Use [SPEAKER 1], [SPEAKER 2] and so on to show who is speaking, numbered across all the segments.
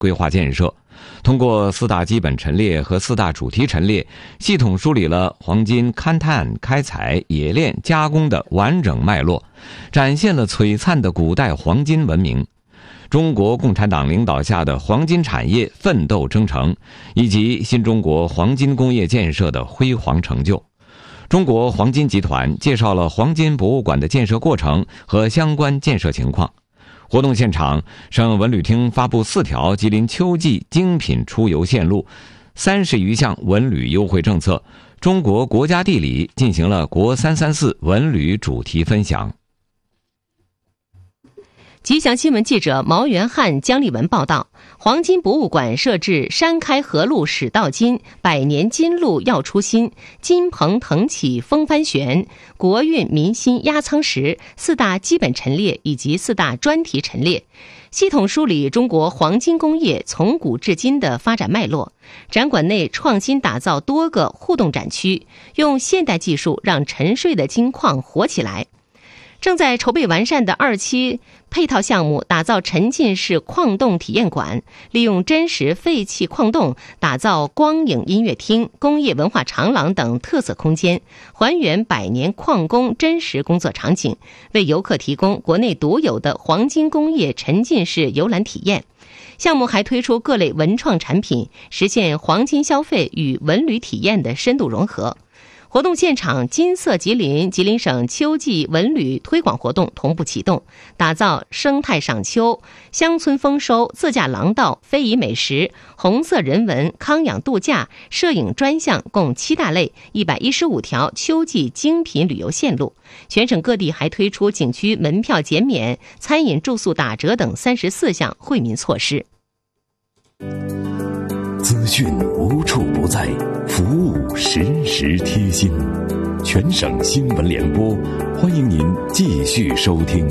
[SPEAKER 1] 规划建设，通过4大基本陈列和4大主题陈列，系统梳理了黄金勘探、开采、冶炼、加工的完整脉络，展现了璀璨的古代黄金文明。中国共产党领导下的黄金产业奋斗征程，以及新中国黄金工业建设的辉煌成就。中国黄金集团介绍了黄金博物馆的建设过程和相关建设情况。活动现场，省文旅厅发布4条吉林秋季精品出游线路，30余项文旅优惠政策。中国国家地理进行了国334文旅主题分享。
[SPEAKER 2] 吉祥新闻记者毛元汉、姜立文报道，黄金博物馆设置山开河路始到金，百年金路要出新，金鹏腾起风帆悬，国运民心压舱石4大基本陈列以及4大专题陈列，系统梳理中国黄金工业从古至今的发展脉络。展馆内创新打造多个互动展区，用现代技术让沉睡的金矿活起来。正在筹备完善的2期配套项目，打造沉浸式矿洞体验馆，利用真实废弃矿洞打造光影音乐厅、工业文化长廊等特色空间，还原百年矿工真实工作场景，为游客提供国内独有的黄金工业沉浸式游览体验。项目还推出各类文创产品，实现黄金消费与文旅体验的深度融合。活动现场，金色吉林、吉林省秋季文旅推广活动同步启动，打造生态赏秋、乡村丰收、自驾廊道、非遗美食、红色人文、康养度假、摄影专项共7大类，115条秋季精品旅游线路。全省各地还推出景区门票减免、餐饮住宿打折等34项惠民措施。
[SPEAKER 3] 资讯无处不在，服务时时贴心。全省新闻联播，欢迎您继续收听。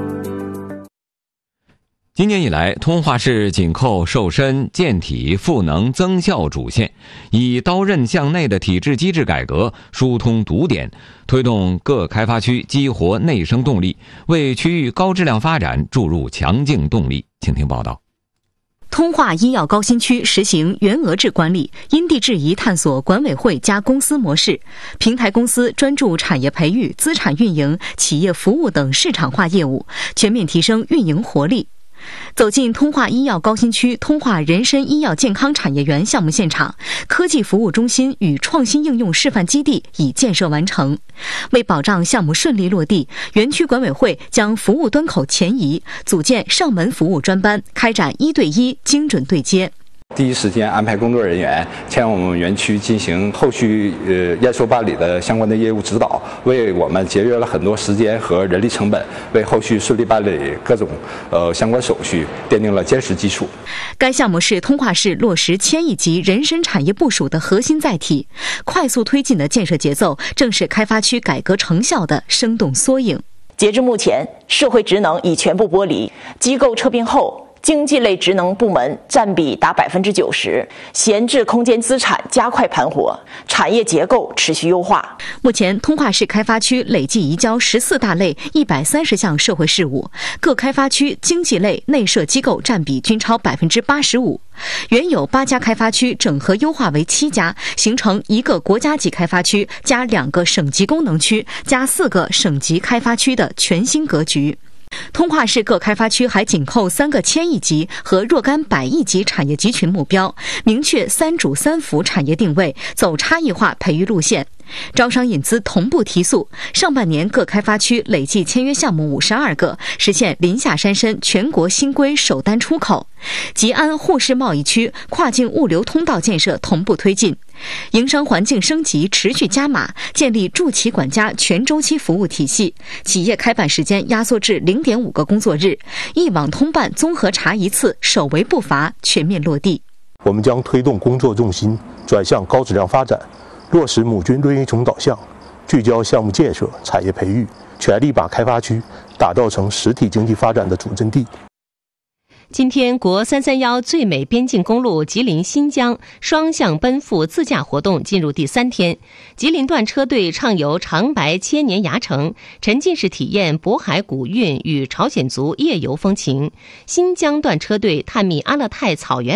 [SPEAKER 1] 今年以来，通化市紧扣瘦身、健体、赋能、增效主线，以刀刃向内的体制机制改革疏通堵点，推动各开发区激活内生动力，为区域高质量发展注入强劲动力。请听报道。
[SPEAKER 4] 通化医药高新区实行原额制管理，因地制宜探索管委会加公司模式，平台公司专注产业培育、资产运营、企业服务等市场化业务，全面提升运营活力。走进通化医药高新区通化人参医药健康产业园项目现场，科技服务中心与创新应用示范基地已建设完成。为保障项目顺利落地，园区管委会将服务端口前移，组建上门服务专班，开展1对1精准对接。
[SPEAKER 5] 第一时间安排工作人员前往我们园区进行后续验收办理的相关的业务指导，为我们节约了很多时间和人力成本，为后续顺利办理各种相关手续奠定了坚实基础。
[SPEAKER 4] 该项目是通化市落实千亿级人参产业部署的核心载体，快速推进的建设节奏正是开发区改革成效的生动缩影。
[SPEAKER 6] 截至目前，社会职能已全部剥离，机构撤并后，经济类职能部门占比达90%，闲置空间资产加快盘活，产业结构持续优化。
[SPEAKER 4] 目前，通化市开发区累计移交14大类130项社会事务，各开发区经济类内设机构占比均超85%。原有8家开发区整合优化为7家，形成1个国家级开发区加2个省级功能区加4个省级开发区的全新格局。通化市各开发区还紧扣3个千亿级和若干百亿级产业集群目标，明确3主3辅产业定位，走差异化培育路线。招商引资同步提速，上半年各开发区累计签约项目52个，实现临夏山参全国新规首单出口。吉安沪市贸易区跨境物流通道建设同步推进，营商环境升级持续加码，建立助企管家全周期服务体系，企业开办时间压缩至0.5个工作日，一网通办综合查一次首维步伐全面落地。
[SPEAKER 7] 我们将推动工作重心转向高质量发展，落实母军论英雄导向，聚焦项目建设、产业培育，全力把开发区打造成实体经济发展的主阵地。
[SPEAKER 2] 今天，国331最美边境公路吉林新疆双向奔赴自驾活动进入第3天。吉林段车队畅游长白千年崖城，沉浸式体验渤海古韵与朝鲜族夜游风情；新疆段车队探秘阿勒泰草原